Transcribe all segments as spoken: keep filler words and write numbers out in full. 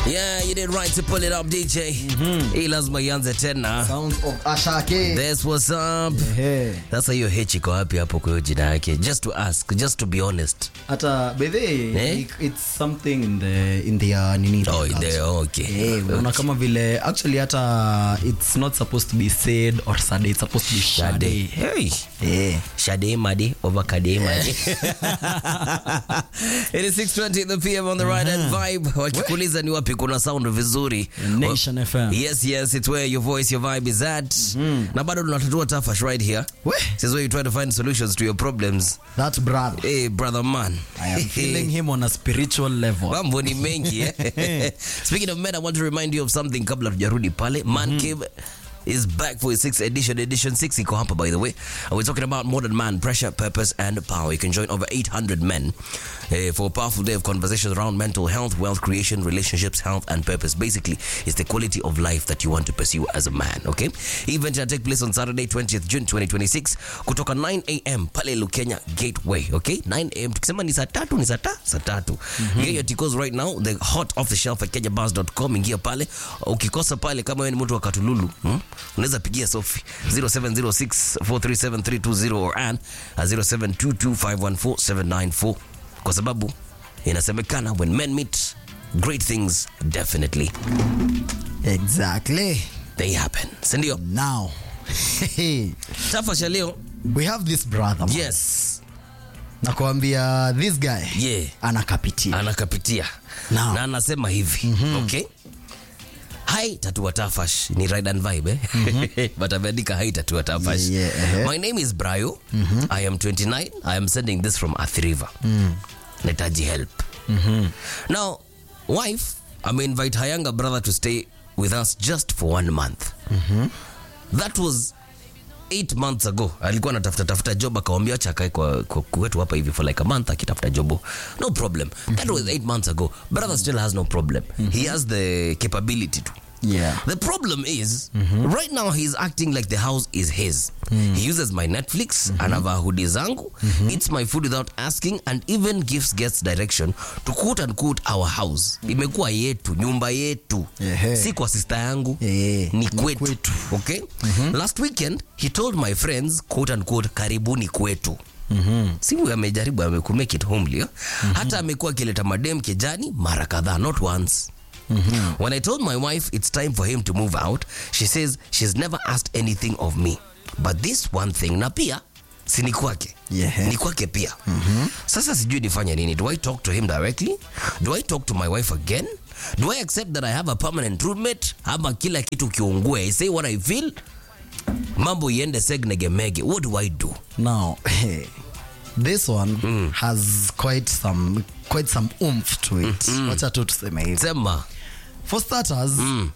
Yeah, you did right to pull it up, D J. Mm-hmm. Hii lazima ianze tena. Sounds of Ashake. That's what's up. Yeah. Sasa hiyo hechi kwa wapi hapo kwa jina yake? Just to ask, just to be honest. Hata by the way, Eh? like, it's something in the in the uh, nini. Oh, in there, okay. Eh, unaona kama vile actually hata it's not supposed to be said or Sade, it's supposed to be Shade. Hey. Yeah. Shade Madi over Kade Madi. It is six twenty in the P M on the right hand vibe. Wakikuliza ni wapi kuna sound vizuri. Nation F M. Yes, yes, it's where your voice, your vibe is at. Mm. Na bado tunatatua tafash right here. Where? This is where you try to find solutions to your problems. That's brother. Hey, brother man. I am feeling him on a spiritual level. Mambo ni mengi eh. Speaking of men, I want to remind you of something kabla tujarudi pale. Man mm-hmm. Cave is back for his sixth edition. Edition six iko hapa, by the way. And we're talking about modern man, pressure, purpose, and power. You can join over eight hundred men uh, for a powerful day of conversations around mental health, wealth creation, relationships, health, and purpose. Basically, it's the quality of life that you want to pursue as a man, okay? Event will take place on Saturday, twentieth June twenty twenty-six, kutoka nine a m pale Lukenya Gateway, okay? nine a m Tukisema ni saa tatu, ni saa ta, saa tatu. Mm-hmm. Get your tickets right now. They're hot off the shelf at kenya bars dot com. Ingia pale. Ukikosa pale kama wewe ni mtu wa Katululu, hmm? Unaweza pigia Sophie zero seven zero six four three seven three two zero or Ann zero seven two two five one four seven nine four, kwa sababu inasemekana when men meet, great things definitely Exactly. they happen. Sindio? Now. Tafasha leo. We have this brother. Man. Yes. Nakwambia this guy. Yeah. Anakapitia. Anakapitia. Now. Na anasema hivi. Mm-hmm. Okay? Hi, Tatua Tafash. Ni ride and vibe, eh? Mm-hmm. But ameandika hi, Tatua Tafash. Yeah, uh-huh. My name is Brayo. Mm-hmm. I am twenty-nine. I am sending this from Athi River. Mm. Netaji help. Mm-hmm. Now, wife, I may invite her younger brother to stay with us just for one month. Mm-hmm. That was eight months ago. Alikuwa anatafuta tafuta job, akawambia acha akae kwa kwetu hapa hivi for like a month akitafuta job. No problem. Mm-hmm. That was eight months ago. Brother still has no problem. Mm-hmm. He has the capability to. Yeah. The problem is, mm-hmm. right now he's acting like the house is his. Mm. He uses my Netflix, mm-hmm. anavaa hoodie zangu, mm-hmm. eats my food without asking, and even gives guests direction to quote unquote our house. Imekuwa yetu, nyumba yetu. Yeah. Si kwa sister yangu, yeah. ni kwetu. kwetu. Okay? Mm-hmm. Last weekend, he told my friends, quote unquote, karibuni kwetu. Mm-hmm. Si huyu amejaribu amekumake it homely. Mm-hmm. Hata amekuwa kileta madem kijani mara kadhaa, not once. Mm-hmm. When I told my wife it's time for him to move out, she says she's never asked anything of me. But this one thing na pia si ni kwake. Yeah. Ni kwake pia. Mm-hmm. Sasa sijui nifanye nini. Do I talk to him directly? Do I talk to my wife again? Do I accept that I have a permanent roommate? Ama kila kitu kiungue? I say what I feel? Mambo iende segnege mege. What do I do? Now, hey, this one mm. has quite some quite some oomph to it. Mm-hmm. Wacha tu tuseme hivi. Sema. For starters, Mm.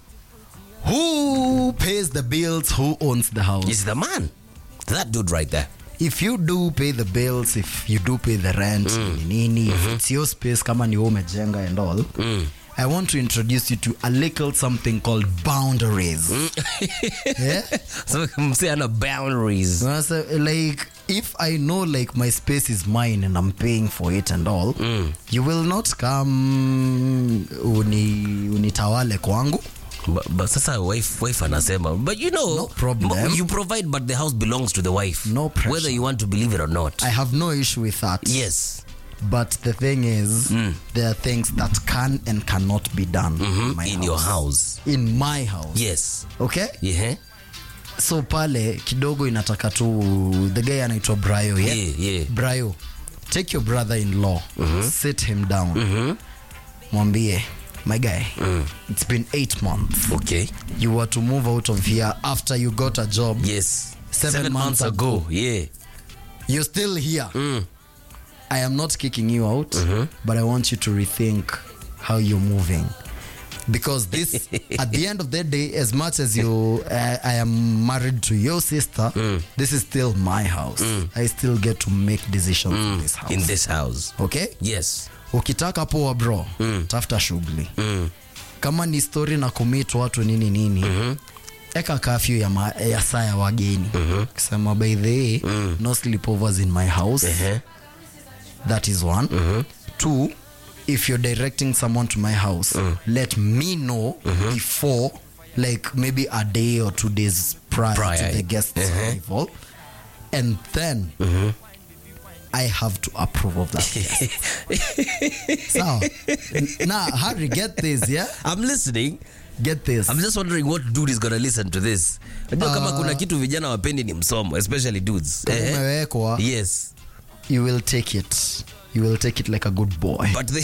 who pays the bills? Who owns the house? He's the man. That dude right there. If you do pay the bills, if you do pay the rent, mm. nini, mm-hmm. if it's your space, kama ni wewe umejenga and all, mm. I want to introduce you to a little something called boundaries. Mm. Yeah? So mse ana boundaries. So, like, if I know like my space is mine and I'm paying for it and all, mm. you will not come uni unitawale kwangu. But, but sasa wife wife anasema, but you know, no problem. You provide, but the house belongs to the wife. No pressure. Whether you want to believe it or not. I have no issue with that. Yes. But the thing is, mm. there are things that can and cannot be done mm-hmm. in my in house. your house. In my house. Yes. Okay? Yeah. So pale kidogo inataka tu the guy anaitwa Brayo, yeah? Yeah, yeah. Brayo, take your brother-in-law, mm-hmm. sit him down. Mm-hmm. Mwambie, my guy, mm. it's been eight months. Okay. You were to move out of here after you got a job. Yes. Seven, Seven months, months ago. ago. Yeah. You're still here. Mm. I am not kicking you out, mm-hmm. but I want you to rethink how you're moving. Because this, at the end of the day, as much as you, uh, I am married to your sister, mm. this is still my house. Mm. I still get to make decisions mm. in this house. In this house. Okay? Yes. Ukitaka poa bro, mm. tafuta shughuli. Mm. Kama ni story na commit watu nini nini, mm-hmm. eka kafyu ya, ma, ya saa ya wageni. Mm-hmm. Kisema by the way, mm. no sleepovers in my house. Uh-huh. That is one. Mm-hmm. Two, if you're directing someone to my house, mm. let me know mm-hmm. before, like maybe a day or two days prior, prior. to the guest's uh-huh. arrival, and then mm-hmm. I have to approve of that. So now, Harry, get this, yeah? I'm listening. Get this. I'm just wondering what dude is gonna listen to this. Unajua uh, kama kuna kitu vijana wapendi ni msomo, especially dudes. Eh? Yes. You will take it. You will take it like a good boy. But they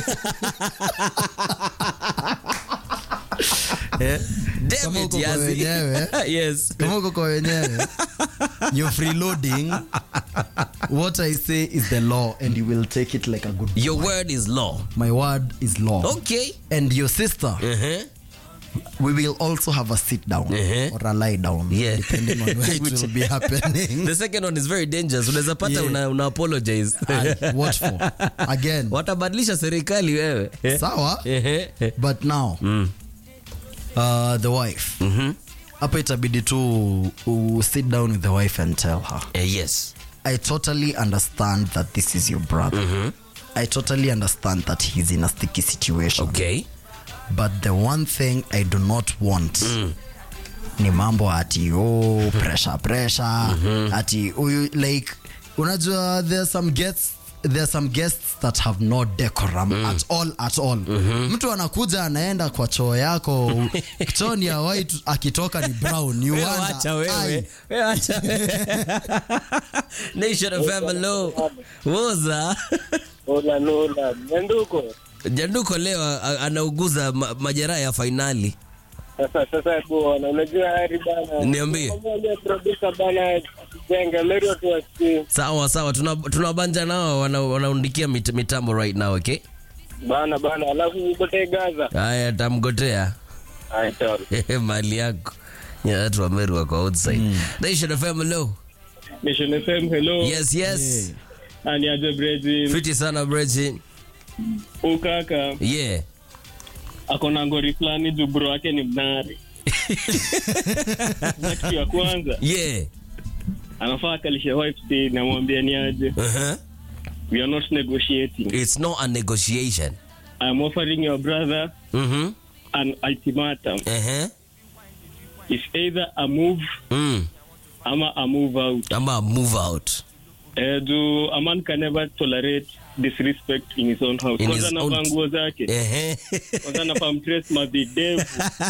yeah. Damn it, Yazi. Yes. Kama uko kwa wenyewe. You're freeloading. What I say is the law, and you will take it like a good boy. Your word is law. My word is law. Okay. And your sister, uh-huh. we will also have a sit down uh-huh. or a lie down, yeah. depending on where it will be happening. The second one is very dangerous. Unaweza pata yeah. una, una apologize. And what for? Again. Watabadilisha serikali wewe. Sawa. But now, mm. uh, the wife. Mhm. Hapa itabidi tu uh, sit down with the wife and tell her. Uh, yes. I totally understand that this is your brother. Mm-hmm. I totally understand that he's in a sticky situation. Okay. But the one thing I do not want mm. ni mambo ati oh pressure pressure mm-hmm. ati uyu, like unajua there are some guests there are some guests that have no decorum mm. at all at all. Mm-hmm. Mtu anakuja anaenda kwa choo yako choo ya white akitoka ni brown you wonder acha wewe wewe acha Nation F M hello woza hola hola Janduko Janduko leo anauguza ma, majeraha ya finali. Sasa sasa bwana unajua hadi bana. Niambie. Mmoja producer bana jenga leo tu asi. Sawa sawa tuna tunabanja nao wanaundikia wana mit, mitambo right now, okay? Bana bana alafu ugote Gaza. Haya tamgotea. Haya sawa. Mali yako. Ya watu wa Meru wako outside. Mm. Nation F M hello. Nation F M hello. Yes yes. Yeah. Ani aje Bridge. Fiti sana Bridge. Ukaka. Yeah. Akona ngori fulani juu bro wake ni mnari. Kitu ya kwanza. Yeah. Anafaa kalisha wife stay na mwambie ni aje. Uh-huh. We are not negotiating. It's not a negotiation. I'm offering your brother mm-hmm. an ultimatum. Uh-huh. It's either a move mm. ama a move out. Ama a move out. Uh, do a man can never tolerate disrespect in his own house. Kwanza na panguo zake. Ehe. Kwanza na pamtress mavidevu.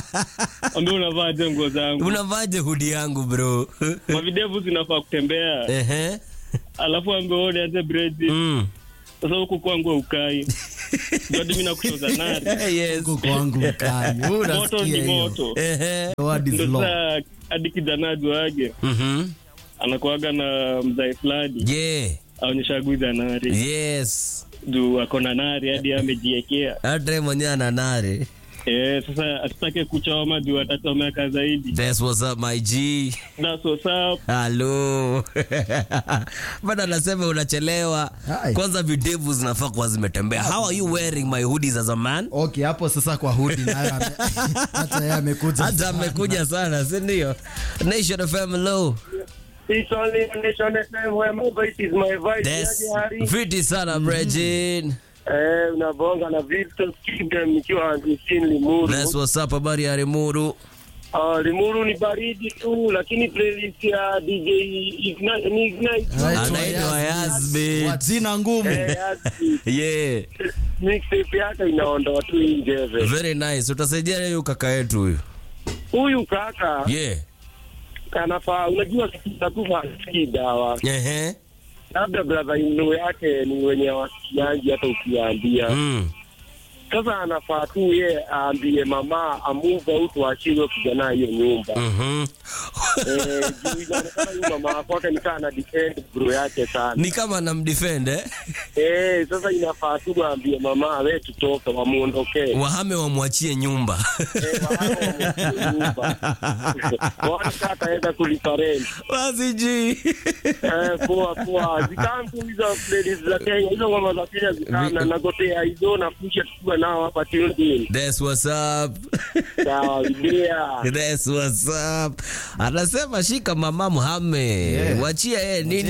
Ambe unavaaje nguo zangu? Unavaaje hoodie yangu bro? Mavidevu zinafaa kutembea. Ehe. Alafu ambe one aje bread. Mm. Sasa huko kwangu ukai. Ndio mimi nakutoza nari. Yes. Huko kwangu ukai. Moto ni moto. Ehe. What is law? Sasa hadi kijana wake. Mhm. Anakuaga na mzai fulani. Yeah. Aonyesha guza nari. Yes. Du akona nari hadi amejiekea. Hata mwenyewe ana nari. Eh, sasa asitake kuchoma du atatomeka zaidi. That's what's up my G. That's what's up. Hello. Bado nasema unachelewa. Hi. Kwanza videvu zinafaa kwa zimetembea. How are you wearing my hoodies as a man? Okay, hapo sasa kwa hoodie nayo hata yeye amekuja. Hata amekuja sana, si ndio? Nation F M hello. It's only Nation F M where my voice is my voice. That's Fiti sana Bridget. Eh, unabonga na Victor Kingdom nikiwa Antisini Limuru. That's what's up habari ya Limuru. Ah, Limuru ni baridi tu lakini playlist ya D J Ignite ni Ignite. Anaitwa Yasmin. Wazina ngumu. Eh, Yasmin. Yeah. Mixtape yake inaondoa tu nje. Very nice. Utasaidia huyu kaka yetu huyu. Huyu kaka. Yeah. Kanafaa unajua kitakufa dawa. Ehe. Labda brother inu yake ni wenye wasianji hata ukiambia. Mm. Sasa anafaa tu yeye aambie mama amuve out waachie kijana hiyo nyumba. Mhm. Eh, juu inaonekana mama kwake ni kana defend bro yake sana. Ni kama anamdefend eh? Eh, sasa inafaa tu aambie mama wewe tutoke wamuondokee. Wahame wamwachie nyumba. Eh, wahame wamwachie nyumba. Wao ataenda kulipa rent. Basi ji. Eh, poa poa. Zikamtu hizo ladies za Kenya, hizo ngoma za Kenya zikana na gotea hizo na pusha tu nao hapa tuni. That's what's up. Sawa, yeah. That's what's up. Anasema shika mama Muhammad. Yeah. Wachia yeye nini